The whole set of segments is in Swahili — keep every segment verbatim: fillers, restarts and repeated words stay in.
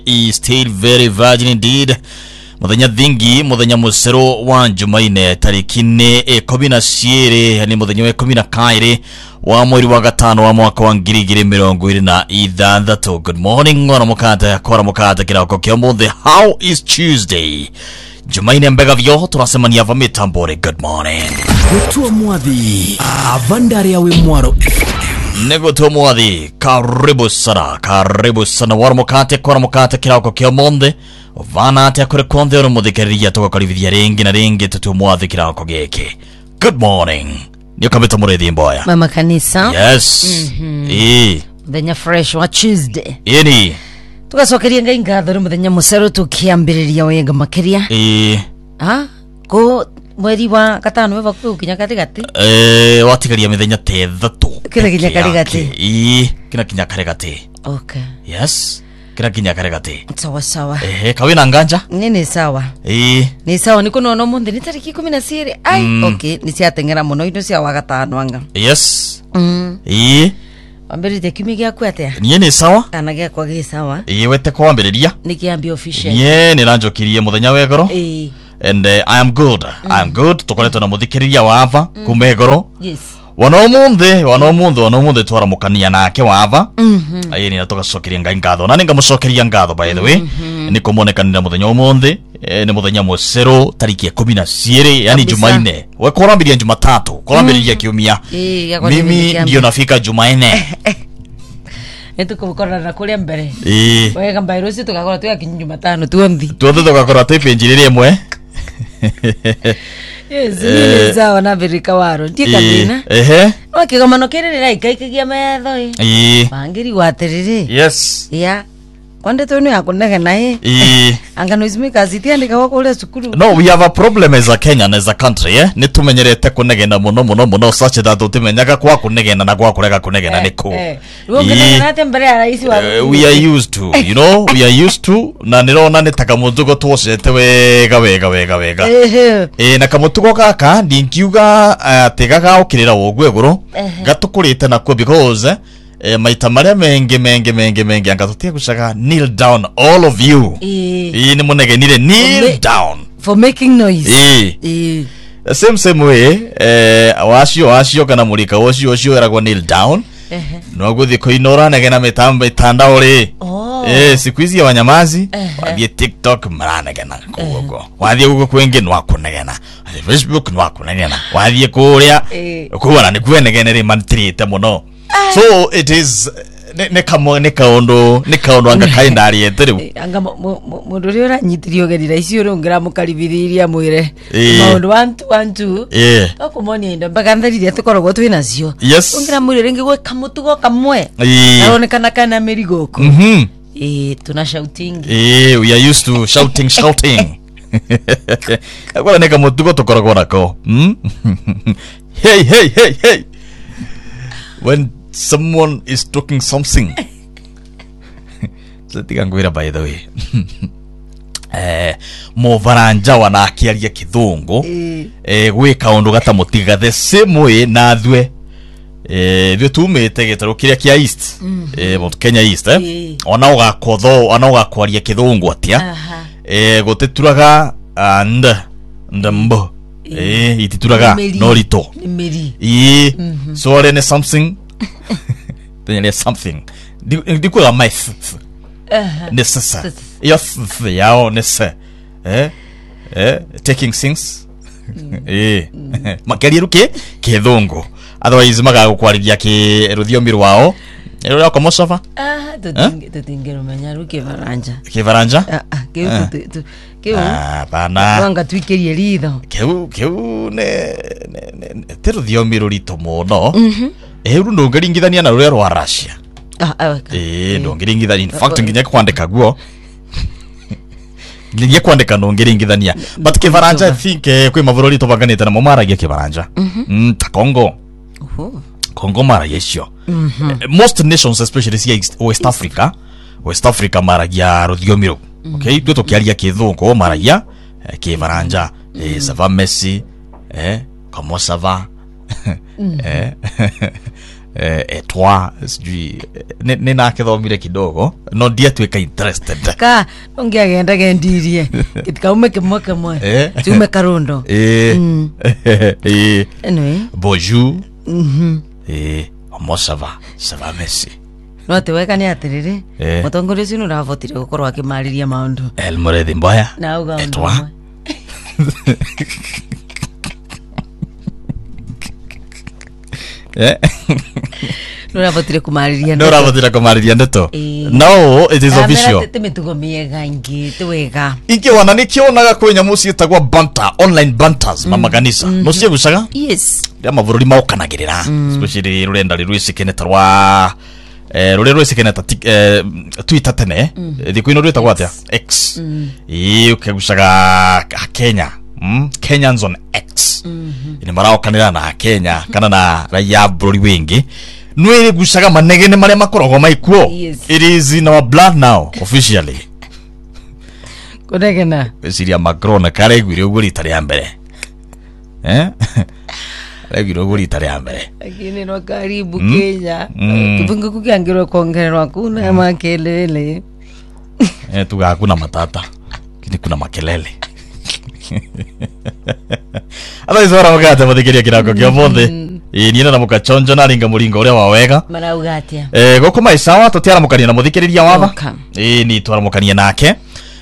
is still very virgin indeed. Muthenya thingi muthenya musero wa Jumaine tariki ne ikumi na cierĩ ni muthenya wa ikumi na kaĩrĩ wa mweri wa gatano wa mwaka wa ngiri igĩrĩ mĩrongo ĩrĩ na ithathatũ. Good morning ona mukata kora mukata kirako kĩa mũthĩ. How is Tuesday? Jumaine mbega vyo turasemania va mitambore. Good morning. Gutua mwathi avandari awe mwaro Negutua mwathi karibu sana karibu sana wara mukate kora mukata kirako kĩa mũthĩ. Vana ate kure konde oro muthikiriria tugakorithia ringi na ringi tutu mwathi kirako giki. Good morning. Ni kameta murethi mboya. Mama kanisa. Yes. Mhm. Eh. Muthenya fresh wa Tuesday. Ini. Tugacokeria ngai ngatho muthenya mucero tukiambiriria wenga makiria. Eh. Ha? Ko mweri wa gatano weva kukinya kati gati. Eh, watigaria mithenya te thatu. Kina kinya kari gati. Eh, kina kinya kari gati. Okay. Yes. Kina kinya kari gati. Sawa sawa. Eh, kawina nganja? Nini sawa. Eh. Ni sawa niko nono munde ni tariki ikumi na cierĩ. Ai, mm. Okay, ni cia tengera muno indo cia wa gatano anga. Yes. Mm. Eh. Ambirite kimi gyaku atia? Niye ni sawa? Ana gyakwa gi sawa. Eh, wete kwambiriria? Ni kiambi official. Ye ni ranjokirie muthenya wegoro. Eh. And uh, I am good. Mm. I am good. Tukoretwo na muthikiriria wava mm. kumegoro. Yes. Wano munde, wano munde, wano munde twara mukania nake wava. Mhm. Ayi ni tugacokeria ngai ngatho. Na ninga mucokeria ngatho by the way. Mm -hmm. Ni kumonekanira muthenya umuthi, e, ni muthenya mucero tariki ikumi na cierĩ yani Jumaine. We kurambiria Jumatatu, kurambiria kiumia. Eh, mimi ndio nafika Jumaine. Etukukora na kuria mbere. Eh. Wega mbairo si tukakora tu yakinyu Jumatano tuondi. Tuothe tukakora tepinjiririe mwe. Yes, ni zawa na birika waro. Ndikabina. Ehe. Wakigomano kerera ikaikagia metho. Eh. Mangiri waterere. Yes. Ya. Kwande tono yakunega naye. Eh. Angano izimika zitiandika wako ule sukuru. No, we have a problem as a Kenyan, as a country, eh? Ni tumenyerete kunegena muno muno muno such that utimenyaga kwa kunegena na kwa kurega kunegena eh, niko. Eh. Ruongena nate mbere ya rais wa. Uh, we are used to, you know, we are used to na nirona ni takamutugo twocete wega wega wega wega. Eh. Eh, na kamutugo kaka ndingiuga ategaga ukirira wogweguru gatukurite nakwo because eh, maita maria mengi mengi mengi mengi angatutia gucaga kneel down all of you. Eh, ni munegenire kneel down for making noise. Eh. Eh. Same same way eh wasio wasio kana mulika wasio wasio eragwo kneel down. Eh. No guthi koinora negena mitamba itanda uri. Oh. Eh, siku hizi ya wanyamazi wathie TikTok maranegena kugo. Wathie gugo kwingi no akunegena. Wathie Facebook no akunegena. Wathie kuria kuona ni kwenegena ri mantrite muno. So it is ne kamo ne kaondo ne kaondo anga kaindari etere anga mundu ri uranyitirio gerira icio rungira mukaribiriria mwire maundu wantu wantu eh okumoni ndo bagandariria tukoragwo twina cio ungira mwire ringi gwe kamutugo kamwe aronekana kana merigoko mhm eh tuna shouting eh we are used to shouting shouting agora ne kamutugo tukoragwo nako hm hey hey hey hey when someone is talking something. So tikangwira by the way. Eh mo varanja wana akiaria kithungu eh gwika undu gata mutiga the same way na thwe eh thwe tumete gitaro kiria kia east eh Mount Kenya East eh ona ugakotho ona ugakwaria kithungu atia eh guteturaga and ndambo eh itituraga no rito eh so are something then there's something dikula myth necessary yes yao necessary eh eh taking things eh makaliru ke kithungu otherwise magagukwariria ki ruthiomi rwao ero yako mosofa ah tutinge tutingero manyaru ke varanja ke varanja ah ah ke tu ke ah bana wanga twikirie ritho ke ke ne te ruthiomi rurito muno mhm eh ru ndongeringithania na ruria rwa Russia ah ah eh ndongeringithania in fact nginya kwandika guo nginya kwandika ndongeringithania but ke varanja I think kwi mavurori to baganite na momaragia ke varanja mm ta Congo oho Congo mara yesho most nations especially here West Africa West Africa maragia ruthiomi okay tu to kiaria kithungu maragia ke varanja eh sava Messi eh comment ça va eh eh etwa sijui ni na kithomire kidogo no dia tuika interested ka ongiagenda gendirie kitika ume kimwe kimwe tume karundo eh eh anyway bonjour mhm eh comment ça va ça va merci no te weka ni atiriri mutongore sinu ravotire gukorwa akimariria maundu el morethi mboya na uga etwa eh no ravotire kumariria no ravotire kumariria ndeto no it is official tete mitugo miega ingi twega ingi wana ni kionaga kwenya musi tagwa banter online banters mama kanisa no cie gucaga yes ya mavururi maukanagirira especially rurenda rwicikene tarwa eh rure rwicikene ta Twitter tene thiku ino rwetagwa atia X ii ukegucaga Kenya Mm, Kenyans on X. Mm-hmm. Ini marao kanira na Kenya kana na raia bururi wingi nwere gucaga manegene maria makorogo maikuo. Yes. It is in our blood now officially. Kodegena Siria Macron kare gwire uguri tari ambere. Eh? Regiro uguri tari ambere. Akini no karibu mm? Kenya. Mm. Kibungu kukiangirwa kongererwa kuna makelele. Eh tuga hakuna matata. Kini kuna makelele. Ala izora mugate muthikiria kirako kio mothe ii ni na mukachonjo na ringa muringo uria wa wega maraugatia eh goko maisawa tutiara mukania na muthikiriria wava ii ni twara mukania nake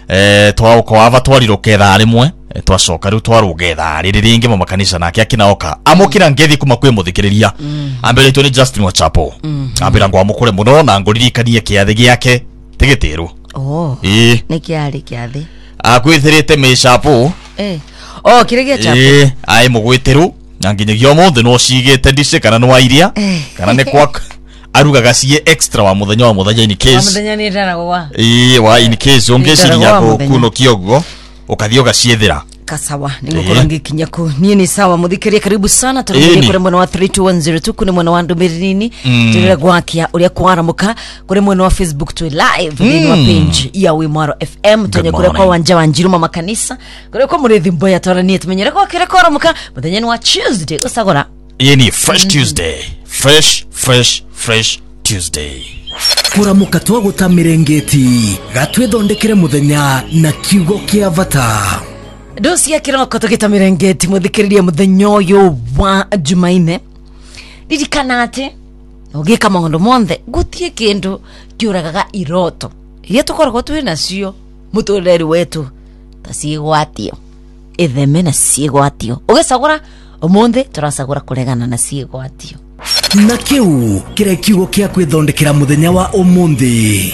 eh twauko wava twariruke tha rimwe twacoka riu twaruge tha riri ringi mu makanisa nake akinaoka amukira ngethi kuma kwi muthikiriria ambere tu ni Justin Wachapo ambira ngwa mukure muno na nguririkanie kiathi giake tigitiru oh ii ni kiari kiathi akwithirite meshapo eh oh kiregia chapo eh ai mugwitiru na nginyagio mothe no cigite ndice kana no airia kana ne kwa arugaga cie extra wa muthenya wa muthenya in case muthenya ni ndara wa eh wa in case ongeciria ko kuno kiogo ukathioga ciethira kasawa ningukora ngikinya ku nie ni sawa muthikiria karibu sana turumire kure mwana wa three two one zero two kune mwana wa ndumirini turira gwakia uria kwaramuka kure mwana wa Facebook tu live ni wa page ya Wimwaro F M tunye kure kwa wanja wa Njiruma makanisa kure kwa Murethi Mboya toranie tumenyera kwa kire kwaramuka muthenya wa Tuesday usagora yeni fresh Tuesday fresh fresh fresh Tuesday kuramuka twaguta mirengeti gatwethondekere muthenya na kiugo kia vata dosi ya kiroko tugita mirengeti muthikiriria muthenya uyu wa Jumaine ririkana ati ugika maundu monthe gutie kindu kiuragaga iroto iria tukoragwo twi nacio mutureri wetu ta ciigwatio itheme na ciigwatio ugicagura umuthi turacagura kuregana na ciigwatio na kiu kire kiugo kia kwithondekera muthenya wa umuthi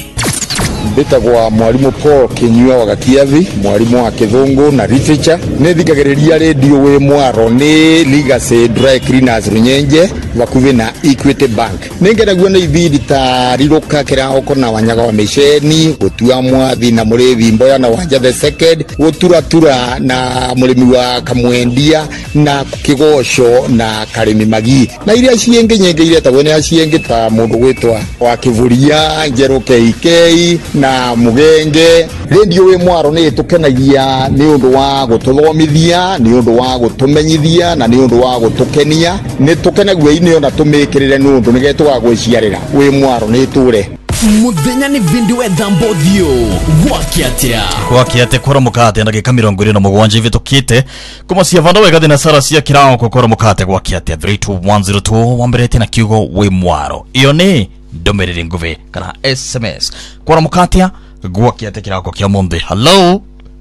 Mbitagwa mwalimu Paul Kinyua wa Gakiathi mwalimu wa Kithungu na literature nithikagiriria radio Wimwaro ni Legacy Dry Cleaners Runyenje bakuvi na Equity Bank ningeragwo ni ibidi ta riruka kira okona wanyaga wa misheni gutua mwathi na Murethi Mboya na Wanja the second gutura tura na murimi wa Kamwendia na Kigosho na Karimi Magi na iria cienge nyenge iria tagwo ni acienge ta mundu gwitwa wa Kivuria Njero K K na Mugenge radio Wimwaro ni tukenagia ni undu wa gututhomithia ni undu wa gutumenyithia na ni undu wa gutukenia ni tukenagwo ini ona tumikirire ni undu nigetwa gwiciarira Wimwaro ni ture muthenya ni vindi wetha mbothio gwakiatia gwakiate kora mukate na gika mirongo iri na mugwanja ivitukite kuma cia vando wega thina sara cia kirao kokora mukate gwakiate three two one zero two wamberete na kiugo Wimwaro iyo ni ndomerere nguve kana S M S kora mukatia gwakiate kirako kia monde hello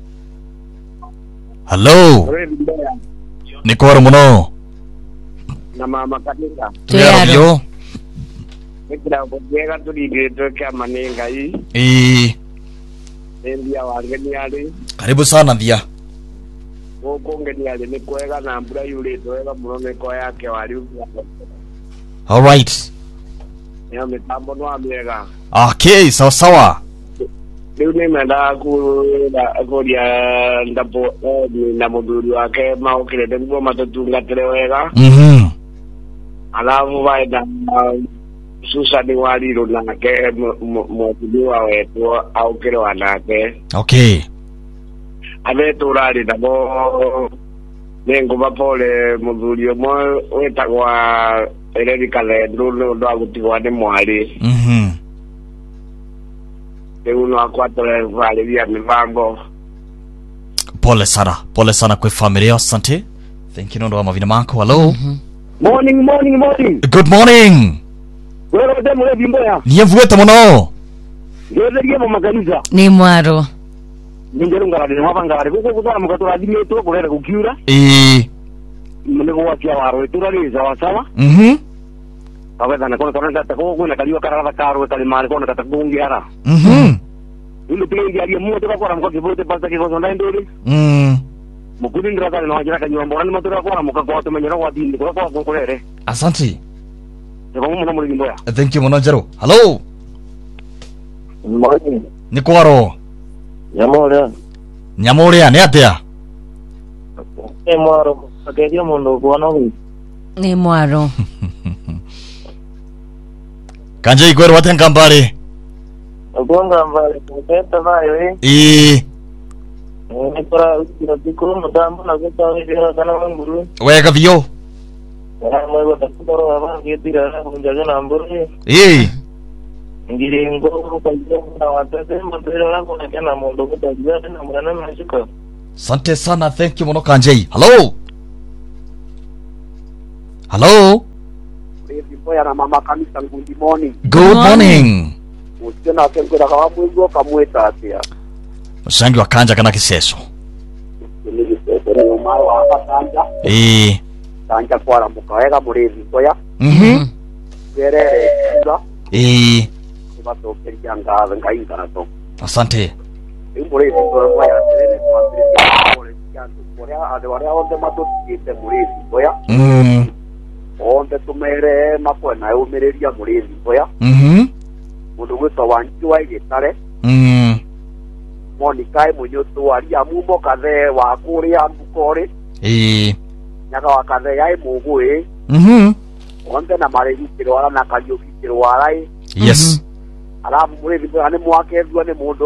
hello ni kora muno na mama kanisa tuyaro nikira bogega tuligete kama ninga hii eh ndia wangeni ali karibu sana ndia huko ngeni ali ni kwega na mbura yule toega muno meko yake wali all right ya mitambo no amiega okay sawa sawa leo nimeenda ku kuria ndapo na mudhuri wake maukire nguo matutungatire wega mhm alafu vaida Susan Waliro nake mwathiliwa wetu aukire wanake okay abeturari nabo nengo bapole mudhuri omwe wetagwa ere dikale nduru ndo agutigwa ni mwari mhm Uno akwatore vale via mivango. Pole sana, pole sana kwa familia, asante. Thank you ndo wa mavina mako. Hello. Mhm. Morning, morning, morning. Good morning. Wewe ndo mwe bimboya. Niye vueta muno. Ngeze ngiye mu makanisa. Ni mwaro. Ngero ngarade mwabangare kuko kuzara mukatura dimeto kurera kukiura. Eh. Mune kwa kia waro turari sawa sawa. Mhm. Aweza na kona kona tako kuna kaliwa karara karo kali mali kona tatakungi ara. Mhm. Ile pingi ali mu to kwa mko kivote pasta kiko zonda ndori. Mm. Mukudi ngira kana wajira kanywa mbona matura kwa muka kwa to menyero wa dindi kwa kwa kurere. Asante. Eko mu muri bimboya. Thank you muno jero. Hello. Morning. Ni kwaro. Nyamore. Nyamore ane atia. E mwaro. Akedia mundo kuona wi. Ni mwaro. Kanje ikwero watenga mbare. Ogonga mbale kupeta nayo eh. Eh. Ni para ukira dikuru mudambo na kutawe jera kana nguru. Wega vio. Ya mwe batakoro aba ngitira kunjaga namburu. Eh. Ngiri ngo kajja na watate mbere wangu na kana mundo kutajia na mwana na shika. Asante sana, thank you muno Kanje. Hello. Hello. Boya na mama kanisa good morning. Good morning. Usiona kengera kwa mwigo kamweta atia. Musangi wa Kanja kana kiseso. Ni kiseso ni maro hapa Kanja. Eh. Kanja kwa mukaweka murezi boya. Mhm. Gerere kula. Eh. Bato kerjanga ngai kana to. Asante. Murezi boya gerere kwa murezi boya kyanto boya ade wale onde mato kite murezi boya. Mm. Onde tumere mapona umereria murezi boya. Mhm. Mundu gwitwa wanji wa igitare. Mm. Monica munyoto ari amumo kathe wa kuria mbukori. Eh. Nyaga wa kathe yai mugui. Mhm. Onde na maregi kirwara na kariuki kirwara. Yes. Alafu murezi boya ni mwake thua ni mundu